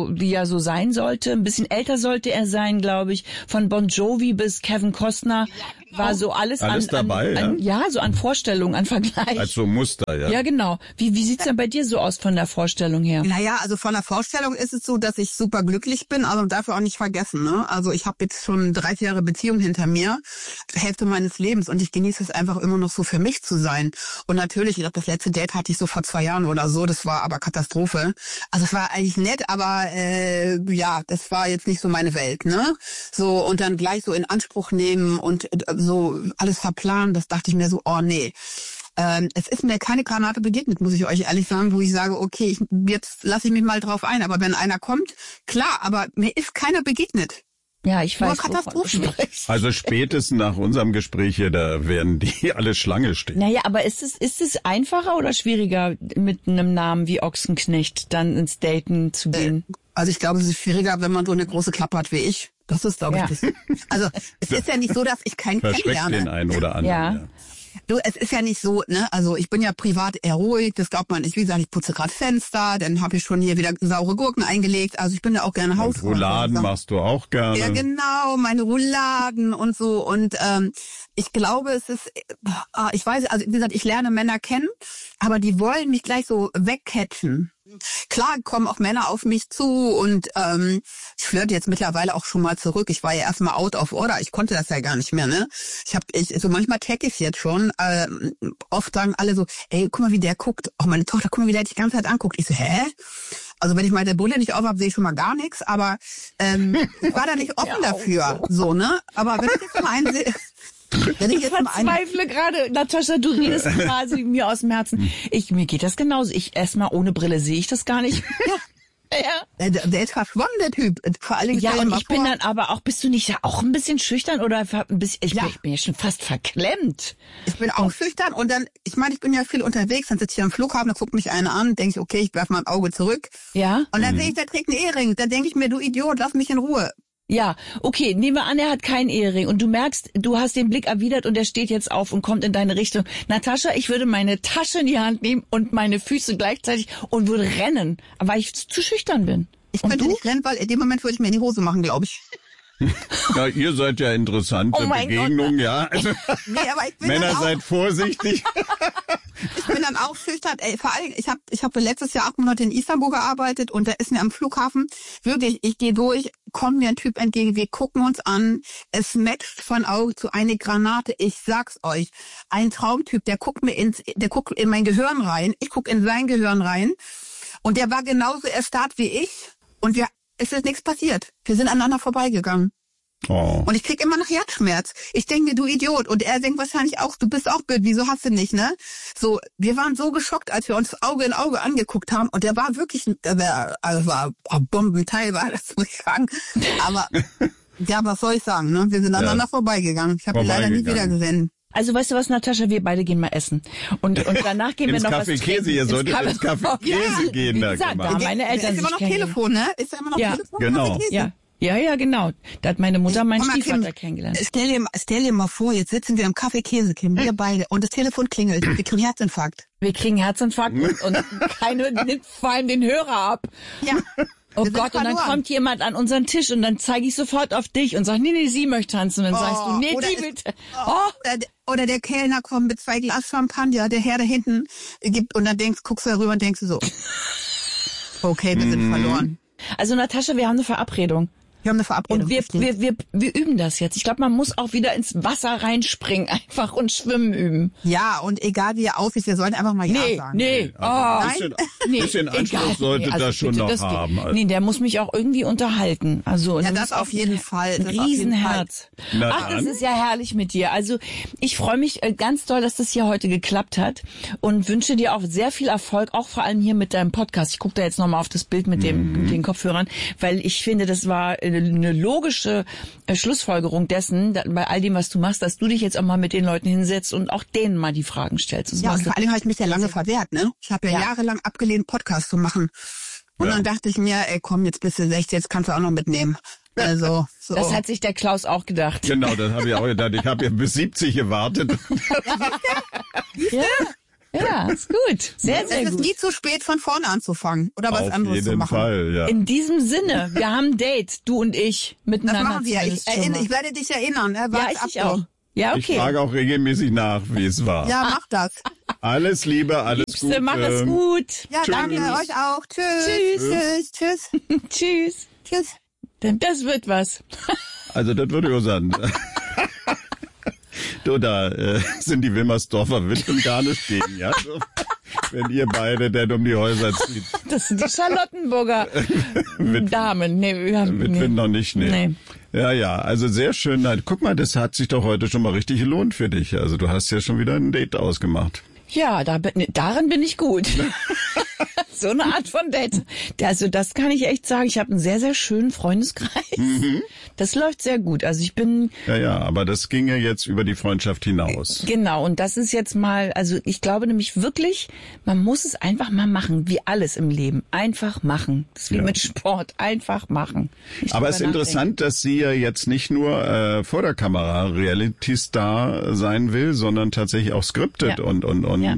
so sein sollte. Ein bisschen älter sollte er sein, glaube ich. Von Bon Jovi bis Kevin Costner. war so alles
dabei,
so an Vorstellung, an Vergleich.
Als so Muster, ja.
Ja, genau. Wie sieht's denn bei dir so aus von der Vorstellung her?
Naja, also von der Vorstellung ist es so, dass ich super glücklich bin, aber dafür auch nicht vergessen. Ne? Also ich habe jetzt schon 30 Jahre Beziehung hinter mir, Hälfte meines Lebens, und ich genieße es einfach immer noch so für mich zu sein. Und natürlich, ich glaube, das letzte Date hatte ich so vor 2 Jahren oder so, das war aber Katastrophe. Also es war eigentlich nett, aber das war jetzt nicht so meine Welt. Ne? So, und dann gleich so in Anspruch nehmen und so alles verplanen, das dachte ich mir so, oh nee. Es ist mir keine Granate begegnet, muss ich euch ehrlich sagen, wo ich sage, okay, jetzt lasse ich mich mal drauf ein. Aber wenn einer kommt, klar, aber mir ist keiner begegnet.
Ja, ich weiß.
Katastrophen.
Also spätestens nach unserem Gespräch hier, da werden die alle Schlange stehen.
Naja, aber ist es einfacher oder schwieriger, mit einem Namen wie Ochsenknecht dann ins Daten zu gehen?
Also ich glaube, es ist schwieriger, wenn man so eine große Klappe hat wie ich. Das ist, glaube ich, das. Also es ist ja nicht so, dass ich keinen kennenlerne.
Den einen oder anderen.
Ja.
Du, es ist ja nicht so, ne? Also ich bin ja privat eher ruhig, das glaubt man nicht. Wie gesagt, ich putze gerade Fenster, dann habe ich schon hier wieder saure Gurken eingelegt. Also ich bin ja auch gerne Hausfrau.
Rouladen machst du auch gerne.
Ja, genau, meine Rouladen und so. Und ich glaube, es ist, ich weiß, also wie gesagt, ich lerne Männer kennen, aber die wollen mich gleich so wegcatchen. Klar kommen auch Männer auf mich zu und ich flirte jetzt mittlerweile auch schon mal zurück. Ich war ja erstmal out of order. Ich konnte das ja gar nicht mehr, ne? So manchmal check ich jetzt schon. Oft sagen alle so, ey, guck mal, wie der guckt. Oh, meine Tochter, guck mal, wie der die ganze Zeit anguckt. Ich so, hä? Also wenn ich meine Bulle nicht auf habe, sehe ich schon mal gar nichts. Aber ich war da nicht offen dafür. So, ne? Aber wenn ich jetzt mal einen sehe...
Ich verzweifle gerade, Natascha, du redest quasi mir aus dem Herzen. Mir geht das genauso. Erstmal ohne Brille sehe ich das gar nicht.
Ja. Der ist verschwommen, der Typ. Vor allen Dingen.
Ja, und ich bin dann aber auch, bist du nicht auch ein bisschen schüchtern oder ein bisschen, ich bin ja schon fast verklemmt.
Ich bin auch schüchtern und dann, ich meine, ich bin ja viel unterwegs, dann sitze ich hier am Flughafen, dann guckt mich einer an, denke ich, okay, ich werfe mal ein Auge zurück.
Ja.
Und dann sehe ich, der trägt einen Ehering. Dann denke ich mir, du Idiot, lass mich in Ruhe.
Ja, okay, nehmen wir an, er hat keinen Ehering und du merkst, du hast den Blick erwidert und er steht jetzt auf und kommt in deine Richtung. Natascha, ich würde meine Tasche in die Hand nehmen und meine Füße gleichzeitig und würde rennen, weil ich zu schüchtern bin.
Ich könnte nicht rennen, weil in dem Moment würde ich mir in die Hose machen, glaube ich.
Ja, ihr seid ja interessante Begegnungen, ja. Also,
nee, aber ich bin
Männer, seid vorsichtig.
Ich bin dann auch schüchtern. Ey, vor allem, ich hab letztes Jahr 8 Monate in Istanbul gearbeitet und da ist mir am Flughafen wirklich, ich gehe durch, kommt mir ein Typ entgegen, wir gucken uns an, es matcht von Auge zu eine Granate. Ich sag's euch, ein Traumtyp, der guckt in mein Gehirn rein, ich guck in sein Gehirn rein und der war genauso erstarrt wie ich und es ist nichts passiert. Wir sind aneinander vorbeigegangen.
Oh.
Und ich krieg immer noch Herzschmerz. Ich denke mir, du Idiot. Und er denkt wahrscheinlich auch, du bist auch blöd, wieso hast du nicht, ne? So, wir waren so geschockt, als wir uns Auge in Auge angeguckt haben. Und der war wirklich, war Bombenteil, war das, muss ich sagen. Aber, ja, was soll ich sagen, ne? Wir sind aneinander vorbeigegangen. Ich habe ihn leider nie wieder gesehen.
Also weißt du was, Natascha, wir beide gehen mal essen. Und danach gehen wir noch was trinken.
Käse, ihr solltet ins Café Käse gehen.
Wie gesagt, da haben meine Eltern
ist immer noch Telefon, ne? Ist ja immer noch Telefon?
Genau.
Ja, genau. Da hat meine Mutter meinen Stiefvater kennengelernt.
Stell dir mal vor, jetzt sitzen wir im Café Käse, Kim, wir beide, und das Telefon klingelt. Wir kriegen Herzinfarkt.
Und keine nimmt vor allem den Hörer ab.
Ja.
Oh Gott, und dann kommt jemand an unseren Tisch und dann zeige ich sofort auf dich und sag, nee, sie möchte tanzen. Und dann sagst du, nee, die bitte.
Oder der Kellner kommt mit 2 Glas Champagner, der Herr da hinten gibt, und dann guckst du darüber und denkst du so, okay, wir sind verloren.
Also Natascha, wir haben eine Verabredung.
Wir haben eine Verabredung.
Und wir üben das jetzt. Ich glaube, man muss auch wieder ins Wasser reinspringen einfach und schwimmen üben.
Ja, und egal wie er aussieht, wir sollten einfach mal Ja sagen.
Ein bisschen Anspruch sollte das schon noch haben. Also.
Nee, der muss mich auch irgendwie unterhalten. Also
ja, das auf jeden Fall.
Ein Riesenherz. Ach, das ist ja herrlich mit dir. Also ich freue mich ganz doll, dass das hier heute geklappt hat und wünsche dir auch sehr viel Erfolg, auch vor allem hier mit deinem Podcast. Ich gucke da jetzt nochmal auf das Bild mit den Kopfhörern, weil ich finde, das war eine logische Schlussfolgerung dessen, bei all dem, was du machst, dass du dich jetzt auch mal mit den Leuten hinsetzt und auch denen mal die Fragen stellst.
Ja, und vor allem habe ich mich ja lange verwehrt, ne? Ich habe ja jahrelang abgelehnt, Podcast zu machen. Und dann dachte ich mir, ey, komm, jetzt bist du 16, jetzt kannst du auch noch mitnehmen. Also, so.
Das hat sich der Klaus auch gedacht.
Genau, das habe ich auch gedacht. Ich habe ja bis 70 gewartet.
Ja, ist gut. Sehr, sehr gut.
Es ist nie zu spät, von vorne anzufangen oder was anderes zu machen.
Auf jeden Fall, ja.
In diesem Sinne, wir haben ein Date, du und ich, miteinander.
Das machen wir. Ich werde dich erinnern.
Ja, ich auch. Ja, okay.
Ich frage auch regelmäßig nach, wie es war.
Ja, mach das.
Alles Liebe, alles
Liebste,
Gute.
mach es gut.
Ja, danke euch auch. Tschüss. Tschüss.
Tschüss.
Tschüss.
Denn das wird was.
Also das würde ich auch sagen. Du, da sind die Wilmersdorfer Witwen gar nicht gegen, ja? So, wenn ihr beide denn um die Häuser zieht.
Das sind die Charlottenburger Damen. Nee,
Witwen noch nicht, nee. Ja, also sehr schön. Guck mal, das hat sich doch heute schon mal richtig gelohnt für dich. Also du hast ja schon wieder ein Date ausgemacht.
Ja, darin bin ich gut. So eine Art von Date. Also das kann ich echt sagen. Ich habe einen sehr, sehr schönen Freundeskreis. Mhm. Das läuft sehr gut. Also ich bin...
Ja, aber das ginge jetzt über die Freundschaft hinaus.
Genau, und das ist jetzt mal, also ich glaube nämlich wirklich, man muss es einfach mal machen, wie alles im Leben. Einfach machen. Das ist wie mit Sport. Einfach machen.
Aber es ist interessant, dass sie ja jetzt nicht nur vor der Kamera Reality-Star sein will, sondern tatsächlich auch scriptet und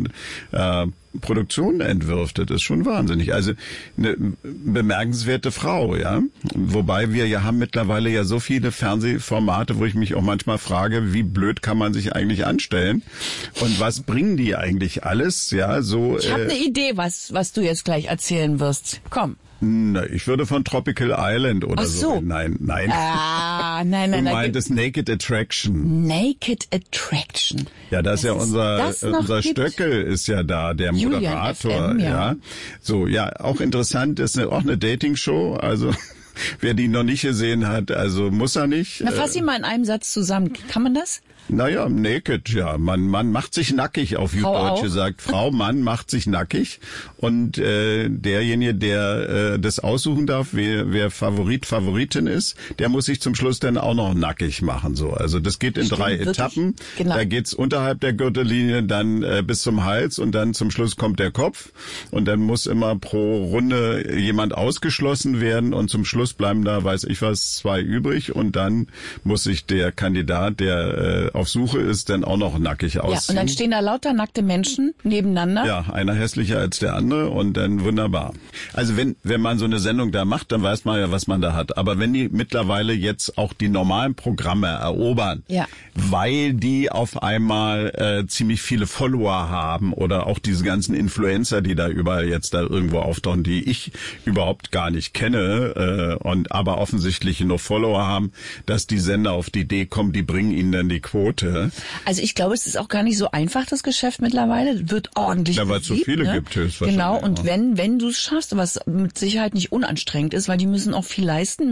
Produktionen entwirft. Das ist schon wahnsinnig. Also eine bemerkenswerte Frau, ja. Wobei wir ja haben mittlerweile ja so viele Fernsehformate, wo ich mich auch manchmal frage, wie blöd kann man sich eigentlich anstellen? Und was bringen die eigentlich alles? Ja, so.
Ich habe eine Idee, was du jetzt gleich erzählen wirst. Komm.
Na, ich würde von Tropical Island oder so. Nein.
Nein.
Du meintest Naked Attraction.
Naked Attraction.
Ja, das ist ja unser Stöckel ist ja da, der Moderator. FM, ja. So, ja, auch interessant, ist auch eine Dating-Show, also wer die noch nicht gesehen hat, also muss er nicht.
Na, fass ihn mal in einem Satz zusammen. Kann man das?
Naja, naked, ja. Man macht sich nackig, auf Deutsch gesagt. Frau, Mann macht sich nackig. Und derjenige, der das aussuchen darf, wer Favoritin ist, der muss sich zum Schluss dann auch noch nackig machen. So, also das geht in 3 Etappen. Genau. Da geht's unterhalb der Gürtellinie dann bis zum Hals und dann zum Schluss kommt der Kopf. Und dann muss immer pro Runde jemand ausgeschlossen werden und zum Schluss bleiben da, weiß ich was, 2 übrig. Und dann muss sich der Kandidat, der auf Suche ist, dann auch noch nackig ausziehen.
Ja, und dann stehen da lauter nackte Menschen nebeneinander.
Ja, einer hässlicher als der andere und dann wunderbar. Also wenn man so eine Sendung da macht, dann weiß man ja, was man da hat. Aber wenn die mittlerweile jetzt auch die normalen Programme erobern, weil die auf einmal ziemlich viele Follower haben oder auch diese ganzen Influencer, die da überall jetzt da irgendwo auftauchen, die ich überhaupt gar nicht kenne und aber offensichtlich noch Follower haben, dass die Sender auf die Idee kommen, die bringen ihnen dann die Quote.
Also ich glaube, es ist auch gar nicht so einfach, das Geschäft mittlerweile. Wird ordentlich
weil es so viele gibt, höchstwahrscheinlich.
Genau, und wenn du es schaffst, was mit Sicherheit nicht unanstrengend ist, weil die müssen auch viel leisten,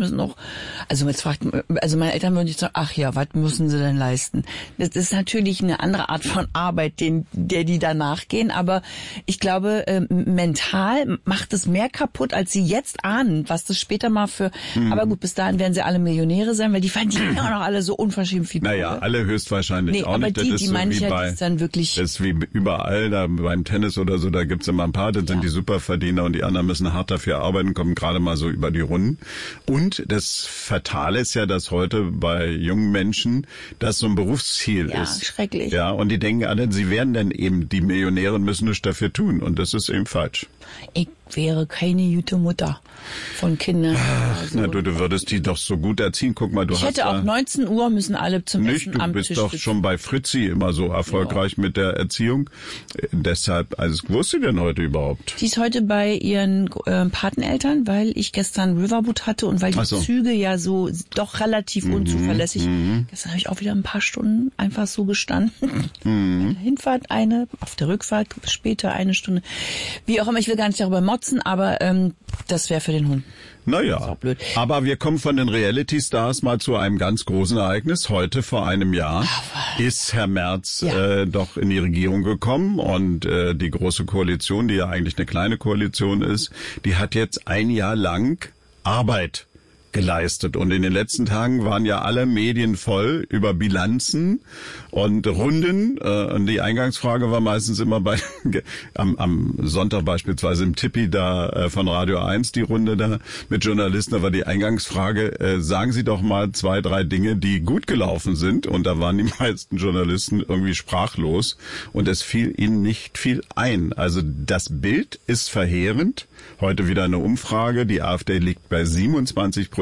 meine Eltern würden jetzt sagen, ach ja, was müssen sie denn leisten? Das ist natürlich eine andere Art von Arbeit, der die da nachgehen, aber ich glaube, mental macht es mehr kaputt, als sie jetzt ahnen, was das später mal aber gut, bis dahin werden sie alle Millionäre sein, weil die verdienen auch noch alle so unverschämt viel.
Naja, alle höchstwahrscheinlich auch nicht.
Das ist meine ich ja, das ist dann wirklich...
Das ist wie überall, da beim Tennis oder so, da gibt's immer ein paar, das sind die Superverdiener und die anderen müssen hart dafür arbeiten, kommen gerade mal so über die Runden. Und das Fatale ist ja, dass heute bei jungen Menschen das so ein Berufsziel ist. Ja, schrecklich. Ja, und die denken alle, sie werden dann eben die Millionäre und müssen nichts dafür tun. Und das ist eben falsch.
Ich wäre keine gute Mutter von Kindern.
Also, du würdest die doch so gut erziehen. Guck mal,
ich hätte auch 19 Uhr müssen alle zum Essen am Tisch sitzen.
Du bist doch schon bei Fritzi immer so erfolgreich mit der Erziehung. Deshalb, also wo ist sie denn heute überhaupt?
Die ist heute bei ihren Pateneltern, weil ich gestern Riverboot hatte und weil die Züge ja so doch relativ unzuverlässig. Gestern habe ich auch wieder ein paar Stunden einfach so gestanden. Hinfahrt eine, auf der Rückfahrt später 1 Stunde. Wie auch immer, ich will gar nicht darüber motzen, aber das wäre für den Hund.
Naja, aber wir kommen von den Reality-Stars mal zu einem ganz großen Ereignis. Heute vor einem Jahr ist Herr Merz doch in die Regierung gekommen und die Große Koalition, die ja eigentlich eine kleine Koalition ist, die hat jetzt 1 Jahr lang Arbeit geleistet. Und in den letzten Tagen waren ja alle Medien voll über Bilanzen und Runden. Und die Eingangsfrage war meistens immer am Sonntag beispielsweise im Tippi da von Radio 1 die Runde da mit Journalisten. Da war die Eingangsfrage, sagen Sie doch mal 2, 3 Dinge, die gut gelaufen sind. Und da waren die meisten Journalisten irgendwie sprachlos. Und es fiel ihnen nicht viel ein. Also das Bild ist verheerend. Heute wieder eine Umfrage. Die AfD liegt bei 27%.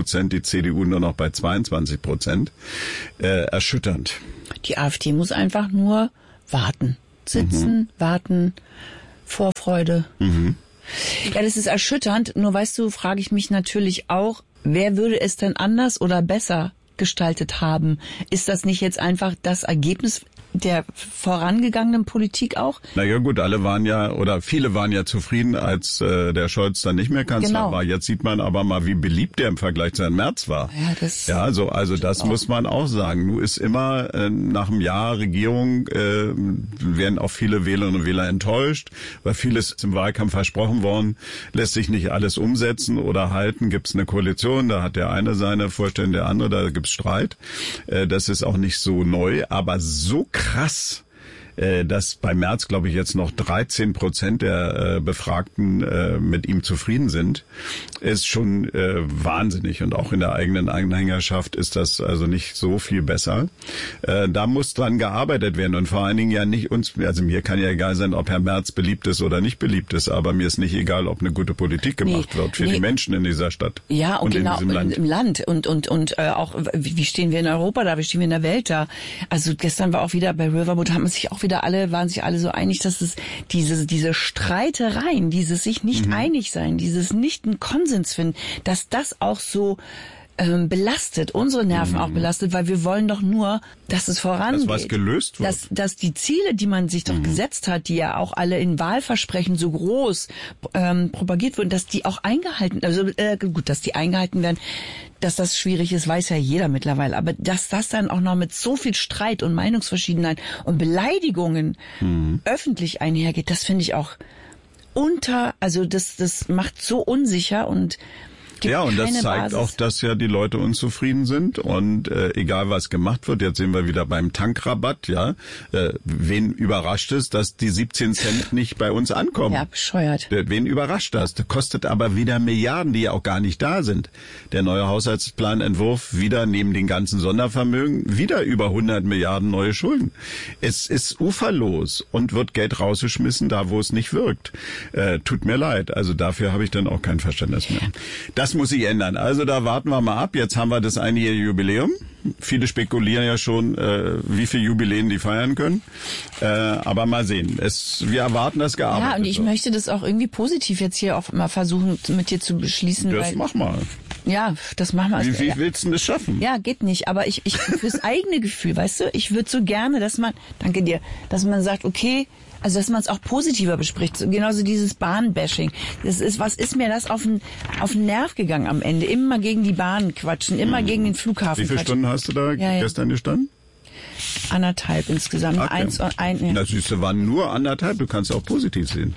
30%, die CDU nur noch bei 22%. Erschütternd.
Die AfD muss einfach nur warten. Sitzen, warten, Vorfreude. Ja, das ist erschütternd. Nur weißt du, frage ich mich natürlich auch, wer würde es denn anders oder besser gestaltet haben? Ist das nicht jetzt einfach das Ergebnis der vorangegangenen Politik auch?
Naja gut, viele waren ja zufrieden, als der Scholz dann nicht mehr Kanzler war. Jetzt sieht man aber mal, wie beliebt der im Vergleich zu Herrn Merz war. Also das muss man auch sagen. Nun ist immer nach einem Jahr Regierung werden auch viele Wählerinnen und Wähler enttäuscht, weil vieles im Wahlkampf versprochen worden, lässt sich nicht alles umsetzen oder halten. Gibt es eine Koalition, da hat der eine seine Vorstellung, der andere, da gibt's Streit. Das ist auch nicht so neu, aber so krass, dass bei Merz, glaube ich, jetzt noch 13% der Befragten mit ihm zufrieden sind, ist schon wahnsinnig. Und auch in der eigenen Anhängerschaft ist das also nicht so viel besser. Da muss dran gearbeitet werden und vor allen Dingen ja nicht uns, also mir kann ja egal sein, ob Herr Merz beliebt ist oder nicht beliebt ist, aber mir ist nicht egal, ob eine gute Politik gemacht wird für die Menschen in dieser Stadt.
Ja, und genau,
in diesem Land.
Im Land. Und auch, wie stehen wir in Europa da, wie stehen wir in der Welt da? Also gestern war auch wieder bei Riverboat, waren sich alle so einig, dass es diese Streitereien, dieses sich nicht einig sein, dieses nicht einen Konsens finden, dass das auch so belastet, unsere Nerven auch belastet, weil wir wollen doch nur, dass es vorangeht.
Dass was gelöst wird.
Dass die Ziele, die man sich doch gesetzt hat, die ja auch alle in Wahlversprechen so groß propagiert wurden, dass die auch dass die eingehalten werden. Dass das schwierig ist, weiß ja jeder mittlerweile. Aber dass das dann auch noch mit so viel Streit und Meinungsverschiedenheit und Beleidigungen öffentlich einhergeht, das finde ich auch das macht so unsicher und
ja, und das zeigt
Basis.
Auch, dass ja die Leute unzufrieden sind und egal was gemacht wird, jetzt sind wir wieder beim Tankrabatt, ja. Wen überrascht es, dass die 17 Cent nicht bei uns ankommen?
Ja, bescheuert.
Wen überrascht das? Das kostet aber wieder Milliarden, die ja auch gar nicht da sind. Der neue Haushaltsplanentwurf wieder neben den ganzen Sondervermögen wieder über 100 Milliarden neue Schulden. Es ist uferlos und wird Geld rausgeschmissen, da wo es nicht wirkt. Tut mir leid, also dafür habe ich dann auch kein Verständnis mehr. Das muss sich ändern. Also da warten wir mal ab. Jetzt haben wir das einjährige Jubiläum. Viele spekulieren ja schon, wie viele Jubiläen die feiern können. Aber mal sehen. Wir erwarten, dass gearbeitet wird.
Ja, und ich möchte das auch irgendwie positiv jetzt hier auch mal versuchen, mit dir zu beschließen.
Das mach mal.
Ja, das machen wir.
Wie willst du denn das schaffen?
Ja, geht nicht. Aber ich fürs eigene Gefühl, weißt du, ich würde so gerne, dass man sagt, okay, also dass man es auch positiver bespricht. Genauso dieses Bahnbashing. Was ist mir das auf den Nerv gegangen am Ende? Immer gegen die Bahn quatschen, immer gegen den Flughafen
Wie viele Stunden hast du da gestern gestanden?
1,5 insgesamt.
Okay. Na siehst du, waren nur 1,5. Du kannst auch positiv sehen.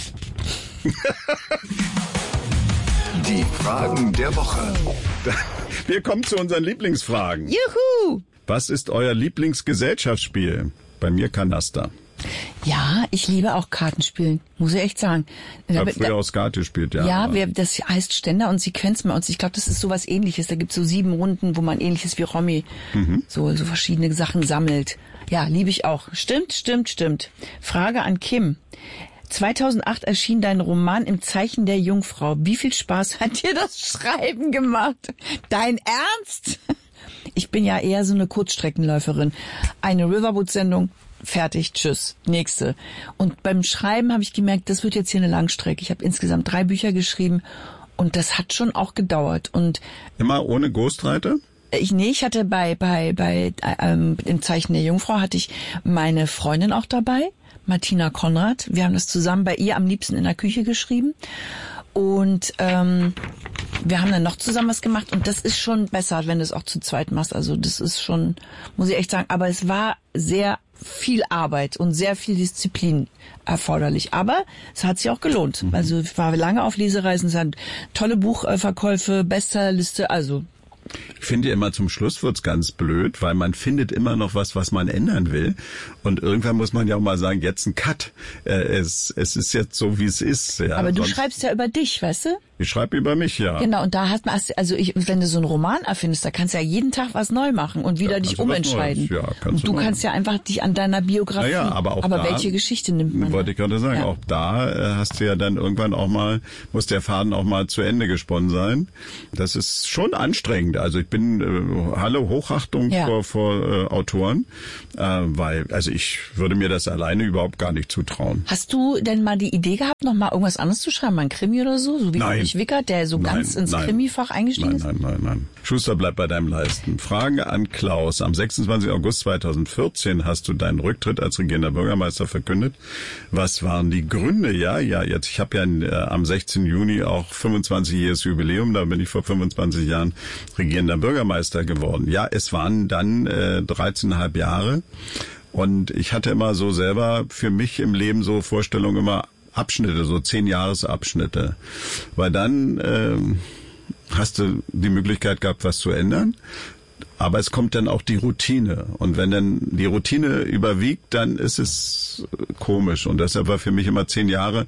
Die Fragen der Woche.
Wir kommen zu unseren Lieblingsfragen.
Juhu!
Was ist euer Lieblingsgesellschaftsspiel? Bei mir Kanaster.
Ja, ich liebe auch Kartenspielen, muss ich echt sagen.
Ich habe früher auch Skat gespielt, ja.
Ja, das heißt Ständer und Sequenzmaus. Ich glaube, das ist sowas Ähnliches. Da gibt's so 7 Runden, wo man Ähnliches wie Romy so verschiedene Sachen sammelt. Ja, liebe ich auch. Stimmt. Frage an Kim. 2008 erschien dein Roman Im Zeichen der Jungfrau. Wie viel Spaß hat dir das Schreiben gemacht? Dein Ernst? Ich bin ja eher so eine Kurzstreckenläuferin. Eine Riverboat-Sendung. Fertig, tschüss, nächste. Und beim Schreiben habe ich gemerkt, das wird jetzt hier eine Langstrecke. Ich habe insgesamt 3 Bücher geschrieben und das hat schon auch gedauert. Und
immer ohne Ghostwriter?
Ich hatte bei Im Zeichen der Jungfrau hatte ich meine Freundin auch dabei, Martina Konrad. Wir haben das zusammen bei ihr am liebsten in der Küche geschrieben. Und wir haben dann noch zusammen was gemacht und das ist schon besser, wenn du es auch zu zweit machst. Also das ist schon, muss ich echt sagen, aber es war sehr viel Arbeit und sehr viel Disziplin erforderlich. Aber es hat sich auch gelohnt. Also ich war lange auf Lesereisen, es hat tolle Buchverkäufe, Bestsellerliste, also.
Ich finde immer zum Schluss wird's ganz blöd, weil man findet immer noch was man ändern will. Und irgendwann muss man ja auch mal sagen, jetzt ein Cut. Es ist jetzt so, wie es ist. Ja,
aber du schreibst ja über dich, weißt du?
Ich schreibe über mich, ja.
Genau, und da hast man, wenn du so einen Roman erfindest, da kannst du ja jeden Tag was neu machen und wieder dich umentscheiden.
Ja,
und du kannst ja einfach dich an deiner Biografie,
ja, aber
da, welche Geschichte nimmt man?
Wollte ich gerade sagen, auch da hast du ja dann irgendwann auch mal, muss der Faden auch mal zu Ende gesponnen sein. Das ist schon anstrengend. Also ich bin, Halle Hochachtung vor Autoren, weil, also ich würde mir das alleine überhaupt gar nicht zutrauen.
Hast du denn mal die Idee gehabt, noch mal irgendwas anderes zu schreiben, mal ein Krimi oder so wie Ulrich Wickert, der so ganz ins Krimifach eingestiegen ist?
Nein. Schuster, bleib bei deinem Leisten. Frage an Klaus. Am 26. August 2014 hast du deinen Rücktritt als regierender Bürgermeister verkündet. Was waren die Gründe? Jetzt. Ich habe ja am 16. Juni auch 25-jähriges Jubiläum. Da bin ich vor 25 Jahren regierender Bürgermeister geworden. Ja, es waren dann 13,5 Jahre. Und ich hatte immer so selber für mich im Leben so Vorstellungen, immer Abschnitte, so 10-Jahres-Abschnitte. Weil dann hast du die Möglichkeit gehabt, was zu ändern. Aber es kommt dann auch die Routine. Und wenn dann die Routine überwiegt, dann ist es komisch. Und deshalb war für mich immer 10 Jahre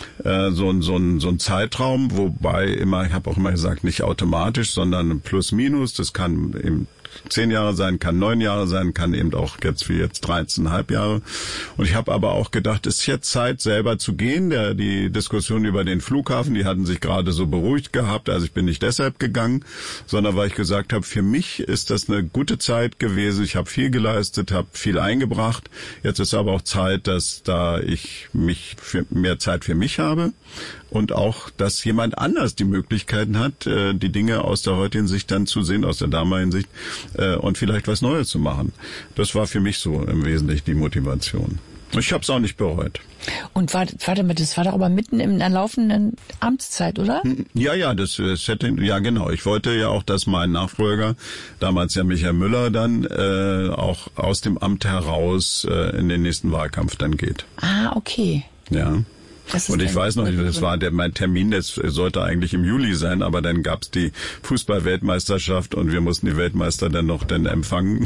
so ein Zeitraum, wobei ich habe auch immer gesagt, nicht automatisch, sondern plus minus. Das kann eben 10 Jahre sein, kann 9 Jahre sein, kann eben auch jetzt 13,5 Jahre. Und ich habe aber auch gedacht, es ist jetzt Zeit, selber zu gehen. Die Diskussion über den Flughafen, die hatten sich gerade so beruhigt gehabt. Also ich bin nicht deshalb gegangen, sondern weil ich gesagt habe, für mich ist das eine gute Zeit gewesen. Ich habe viel geleistet, habe viel eingebracht. Jetzt ist aber auch Zeit, dass ich mehr Zeit für mich habe. Und auch, dass jemand anders die Möglichkeiten hat, die Dinge aus der heutigen Sicht dann zu sehen, aus der damaligen Sicht, und vielleicht was Neues zu machen. Das war für mich so im Wesentlichen die Motivation. Ich habe es auch nicht bereut.
Und warte mal, das war doch aber mitten in der laufenden Amtszeit, oder?
Ja, das hätte, ja genau. Ich wollte ja auch, dass mein Nachfolger, damals ja Michael Müller, dann auch aus dem Amt heraus in den nächsten Wahlkampf dann geht.
Ah, okay.
Ja. Und ich weiß noch nicht, das war mein Termin, das sollte eigentlich im Juli sein, aber dann gab's die Fußball-Weltmeisterschaft und wir mussten die Weltmeister dann empfangen.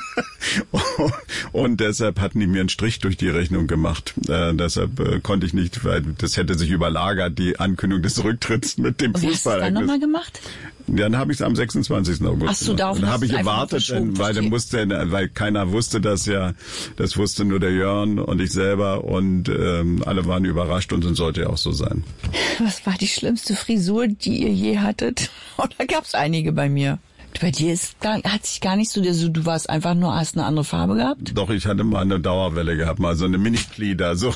Und deshalb hatten die mir einen Strich durch die Rechnung gemacht. Deshalb konnte ich nicht, weil das hätte sich überlagert, die Ankündigung des Rücktritts mit dem Fußball.
Hast du das dann nochmal gemacht?
Dann habe ich es am 26. August.
Ach so, darauf
habe ich gewartet, weil keiner wusste das ja. Das wusste nur der Jörn und ich selber und alle waren überrascht und es sollte ja auch so sein.
Was war die schlimmste Frisur, die ihr je hattet? Oder gab es einige bei mir? Bei dir hat sich gar nicht so, du warst einfach nur, hast eine andere Farbe gehabt?
Doch, ich hatte mal eine Dauerwelle gehabt, mal so eine Mini-Flieder, so.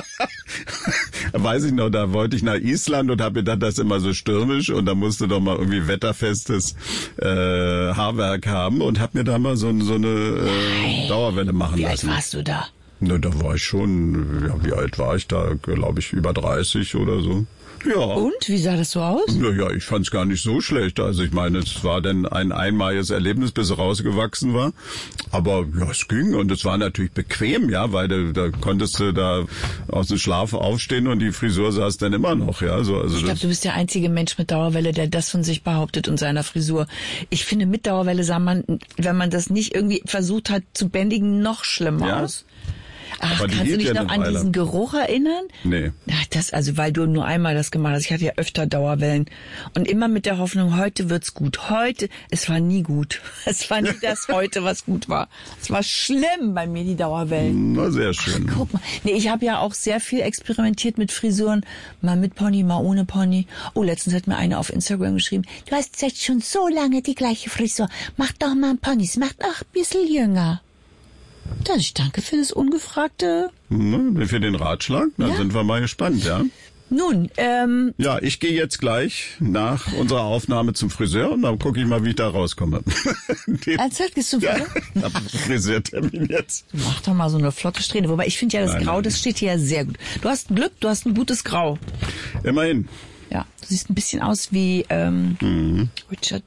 Weiß ich noch, da wollte ich nach Island und habe gedacht, das ist immer so stürmisch und da musste doch mal irgendwie wetterfestes Haarwerk haben und habe mir da mal so eine Dauerwelle machen lassen.
Wie alt warst du da?
Na, da war ich schon, ja, wie alt war ich da? Glaube ich, über 30 oder so. Ja.
Und? Wie sah das so aus?
Ja, ich fand's gar nicht so schlecht. Also ich meine, es war dann ein einmaliges Erlebnis, bis es rausgewachsen war. Aber ja, es ging und es war natürlich bequem, ja, weil da konntest du da aus dem Schlaf aufstehen und die Frisur saß dann immer noch, ja. Also
ich glaube, du bist der einzige Mensch mit Dauerwelle, der das von sich behauptet und seiner Frisur. Ich finde, mit Dauerwelle sah man, wenn man das nicht irgendwie versucht hat zu bändigen, noch schlimmer aus. Ach, kannst du dich noch an diesen Geruch erinnern?
Nee.
Ja, weil du nur einmal das gemacht hast. Ich hatte ja öfter Dauerwellen. Und immer mit der Hoffnung, heute wird's gut. Es war nie gut. Es war nie das heute, was gut war. Es war schlimm bei mir, die Dauerwellen.
Na, sehr schön.
Ach, guck mal. Nee, ich habe ja auch sehr viel experimentiert mit Frisuren. Mal mit Pony, mal ohne Pony. Oh, letztens hat mir eine auf Instagram geschrieben, du hast jetzt schon so lange die gleiche Frisur. Mach doch mal ein Pony, es macht auch ein bisschen jünger. Ich danke für das ungefragte...
Für den Ratschlag. Dann sind wir mal gespannt, ja.
Nun,
ja, ich gehe jetzt gleich nach unserer Aufnahme zum Friseur und dann gucke ich mal, wie ich da rauskomme.
Ernsthaft, gehst du wieder?
Ja, ich habe einen Friseurtermin jetzt.
Mach doch mal so eine flotte Strähne. Wobei, ich finde ja, das Grau, das steht hier ja sehr gut. Du hast Glück, du hast ein gutes Grau.
Immerhin.
Ja, du siehst ein bisschen aus wie Richard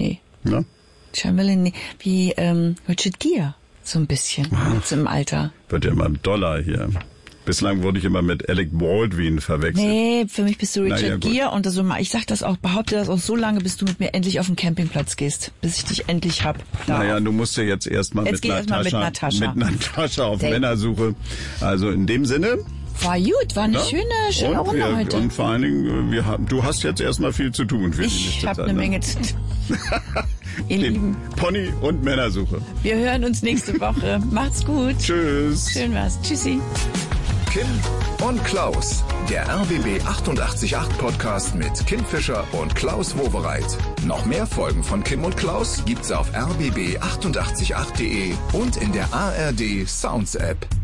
Gere. So ein bisschen, jetzt im Alter.
Wird ja immer im Dollar hier. Bislang wurde ich immer mit Alec Baldwin verwechselt.
Nee, für mich bist du Richard Gere und also ich sag das auch, behaupte das auch so lange, bis du mit mir endlich auf den Campingplatz gehst, bis ich dich endlich hab.
Naja, du musst ja jetzt erstmal mit Natascha auf Männersuche. Also in dem Sinne,
War gut, war eine schöne Runde heute.
Und vor allen Dingen, du hast jetzt erstmal viel zu tun für die nächste Zeit.
Ich habe eine Menge zu tun. Ihr Lieben.
Pony- und Männersuche.
Wir hören uns nächste Woche. Macht's gut.
Tschüss.
Schön war's. Tschüssi.
Kim und Klaus, der RBB 888 Podcast mit Kim Fischer und Klaus Wowereit. Noch mehr Folgen von Kim und Klaus gibt's auf rbb888.de und in der ARD Sounds App.